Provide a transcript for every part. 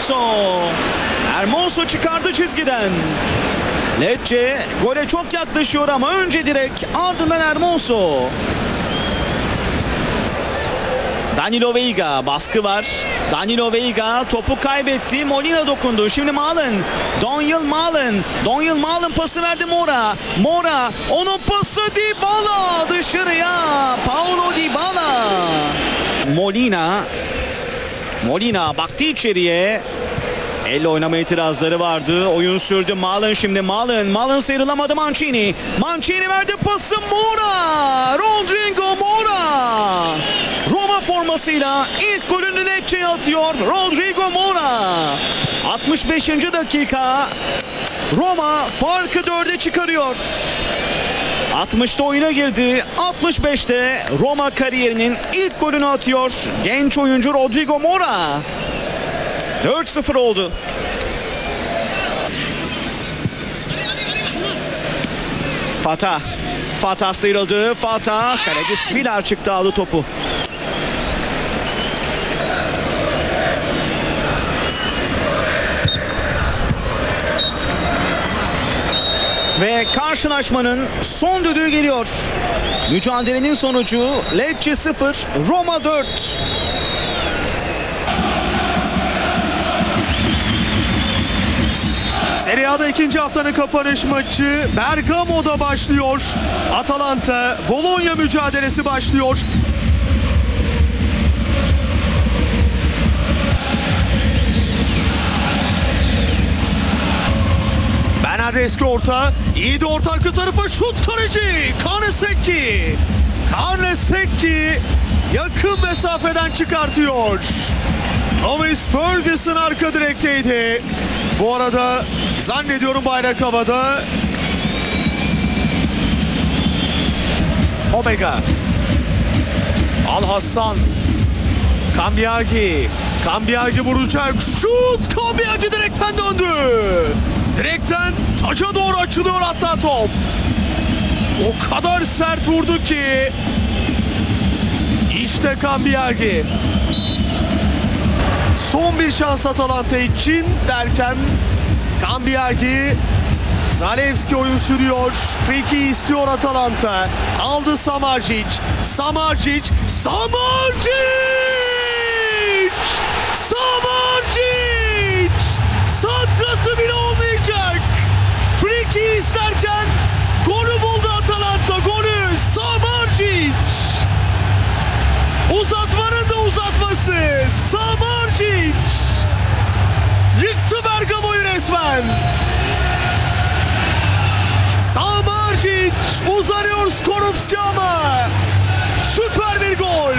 Hermoso çıkardı çizgiden. Lecce gole çok yaklaşıyor ama önce direkt, ardından Hermoso. Danilo Veiga, baskı var. Danilo Veiga topu kaybetti. Molina dokundu. Şimdi Malen. Donyell Malen pası verdi Mora. Mora, onun pası Dybala dışarıya. Paulo Dybala. Molina baktı içeriye. Elle oynama itirazları vardı. Oyun sürdü. Malen şimdi. Malen sıyrılamadı. Mancini verdi pası Mora. Rodrigo Mora. Roma formasıyla ilk golünü Lecce'ye atıyor Rodrigo Mora. 65. dakika. Roma farkı 4'e çıkarıyor. 60'ta oyuna girdi. 65'te Roma kariyerinin ilk golünü atıyor genç oyuncu Rodrigo Mora. 4-0 oldu. Fatah sıyrıldı. Kaleci Svilar çıktı, aldı topu. Ve karşılaşmanın son düdüğü geliyor. Mücadelenin sonucu Lecce 0, Roma 4. Serie A'da ikinci haftanın kapanış maçı Bergamo'da başlıyor. Atalanta Bologna mücadelesi başlıyor. Bernardeschi orta, iyi de orta arka tarafa şut, kaleci Karnesecki yakın mesafeden çıkartıyor. Lewis Ferguson arka direkteydi. Bu arada zannediyorum bayrak havada. Omega. Al-Hassan. Cambiagi vuracak. Şut! Cambiagi direkten döndü. Direkten taca doğru açılıyor hatta top. O kadar sert vurdu ki. İşte Cambiagi. Son bir şans Atalanta için derken Cambiagi, Zalewski oyun sürüyor. Friki istiyor Atalanta. Aldı Samardzic. Santrası bile olmayacak. Friki isterken golü buldu Atalanta. Golü Samardzic. Uzatmanın da uzatması. Samardzic yıktı Bergamo'yu resmen. Samardzic uzanıyor Skorupski ama süper bir gol.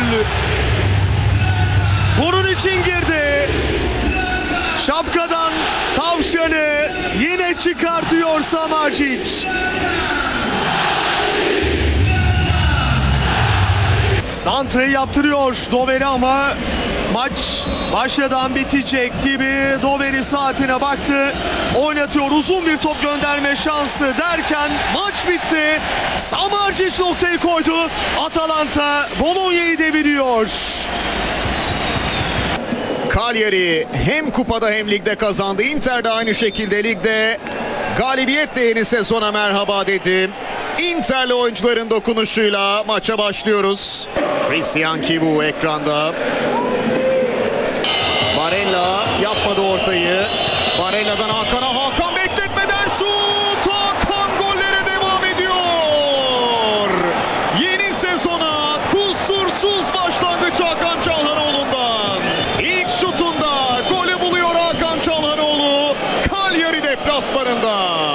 Bunun için girdi. Şapkadan tavşanı yine çıkartıyor Samardzic. Santra'yı yaptırıyor Doveri ama maç başladan bitecek gibi. Doveri saatine baktı. Oynatıyor, uzun bir top gönderme şansı derken maç bitti. Samardzic noktayı koydu. Atalanta Bologna'yı deviriyor. Cagliari hem kupada hem ligde kazandı. Inter de aynı şekilde ligde galibiyetle yeni sezona merhaba dedi. Inter'li oyuncuların dokunuşuyla maça başlıyoruz. Christian Kivu ekranda. Barella yapmadı ortayı. Barella'dan Hakan'a. Hakan bekletmeden şut. Hakan gollere devam ediyor. Yeni sezona kusursuz başlangıç Hakan Çalhanoğlu'ndan. İlk şutunda golü buluyor Hakan Çalhanoğlu. Cagliari deplasmanında.